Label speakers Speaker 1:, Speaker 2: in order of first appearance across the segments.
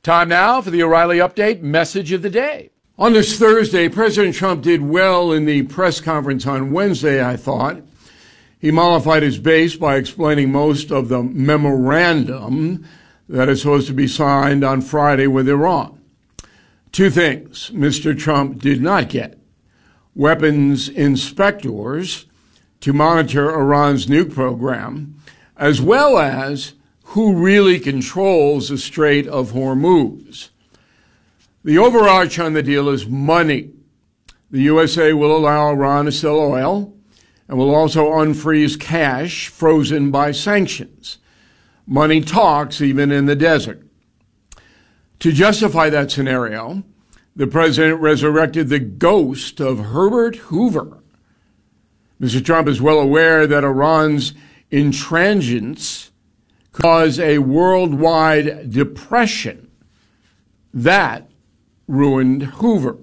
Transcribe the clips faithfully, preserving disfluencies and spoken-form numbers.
Speaker 1: Time now for the O'Reilly Update message of the day.
Speaker 2: On this Thursday, President Trump did well in the press conference on Wednesday, I thought. He mollified his base by explaining most of the memorandum that is supposed to be signed on Friday with Iran. Two things Mister Trump did not get: weapons inspectors to monitor Iran's nuke program, as well as who really controls the Strait of Hormuz. The overarch on the deal is money. The U S A will allow Iran to sell oil and will also unfreeze cash frozen by sanctions. Money talks even in the desert. To justify that scenario, the president resurrected the ghost of Herbert Hoover. Mister Trump is well aware that Iran's intransigence caused a worldwide depression. That ruined Hoover.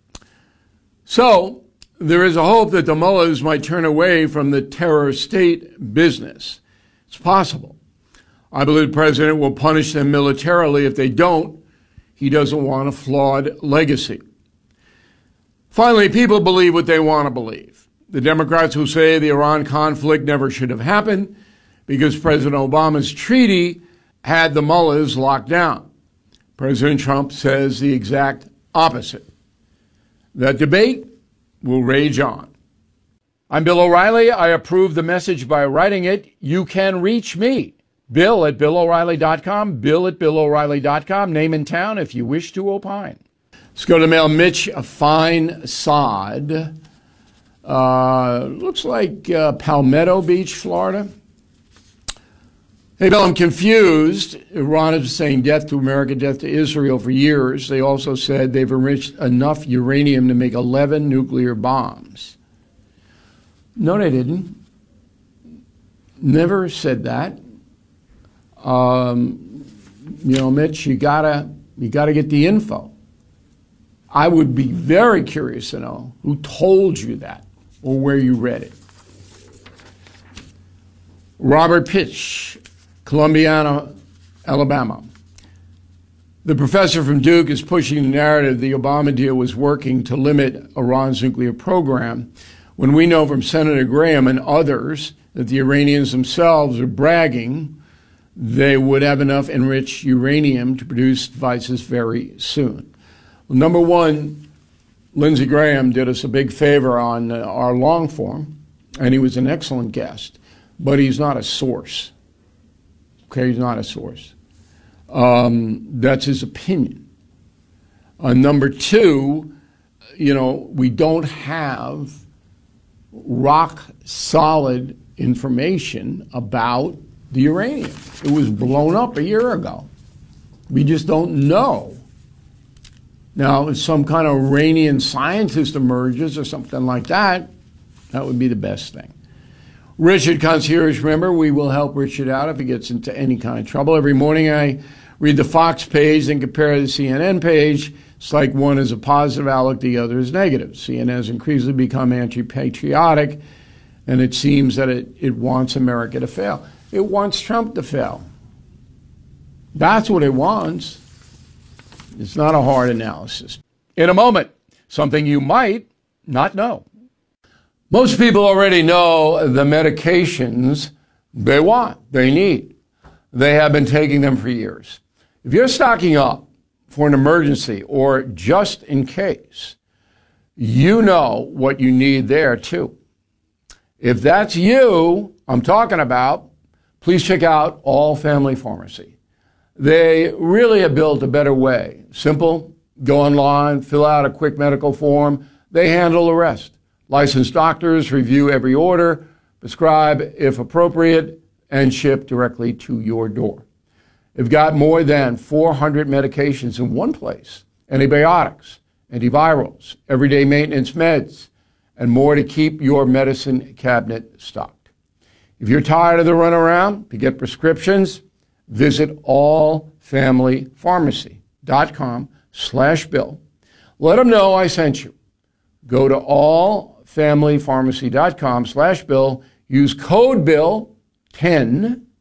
Speaker 2: So there is a hope that the mullahs might turn away from the terror state business. It's possible. I believe the president will punish them militarily. If they don't, he doesn't want a flawed legacy. Finally, people believe what they want to believe. The Democrats who say the Iran conflict never should have happened because President Obama's treaty had the mullahs locked down. President Trump says the exact opposite. That debate will rage on.
Speaker 1: I'm Bill O'Reilly. I approve the message by writing it. You can reach me, Bill at Bill O'Reilly dot com, Bill at Bill O'Reilly dot com, name and town if you wish to opine.
Speaker 2: Let's go to mail. Mitch Fine Sod. Uh, looks like uh, Palmetto Beach, Florida. Hey, Bill, I'm confused. Iran has been saying death to America, death to Israel for years. They also said they've enriched enough uranium to make eleven nuclear bombs. No, they didn't. Never said that. Um, you know, Mitch, you gotta, you gotta get the info. I would be very curious to know who told you that or where you read it. Robert Pitch, Columbiana, Alabama. The professor from Duke is pushing the narrative the Obama deal was working to limit Iran's nuclear program, when we know from Senator Graham and others that the Iranians themselves are bragging they would have enough enriched uranium to produce devices very soon. Well, number one, Lindsey Graham did us a big favor on uh, our long form, and he was an excellent guest, but he's not a source. Okay, he's not a source. Um, that's his opinion. Uh, number two, you know, we don't have rock solid information about the uranium. It was blown up a year ago. We just don't know. Now, if some kind of Iranian scientist emerges or something like that, that would be the best thing. Richard, concierge member, we will help Richard out if he gets into any kind of trouble. Every morning I read the Fox page and compare the C N N page. It's like one is a positive outlook, the other is negative. C N N has increasingly become anti-patriotic, and it seems that it, it wants America to fail. It wants Trump to fail. That's what it wants. It's not a hard analysis.
Speaker 1: In a moment, something you might not know.
Speaker 2: Most people already know the medications they want, they need. They have been taking them for years. If you're stocking up for an emergency or just in case, you know what you need there too. If that's you I'm talking about, please check out All Family Pharmacy. They really have built a better way. Simple, go online, fill out a quick medical form. They handle the rest. Licensed doctors review every order, prescribe if appropriate, and ship directly to your door. They've got more than four hundred medications in one place: antibiotics, antivirals, everyday maintenance meds, and more to keep your medicine cabinet stocked. If you're tired of the runaround to get prescriptions, visit all family pharmacy dot com slash bill. Let them know I sent you. Go to all family pharmacy dot com slash bill. Use code bill ten